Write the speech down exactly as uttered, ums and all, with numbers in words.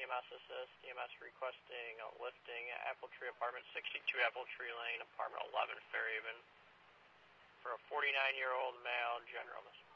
M S assist, E M S requesting a lifting at Apple Tree Apartment, sixty-two Apple Tree Lane, Apartment eleven, Fairhaven, for a forty-nine-year-old male, generalist.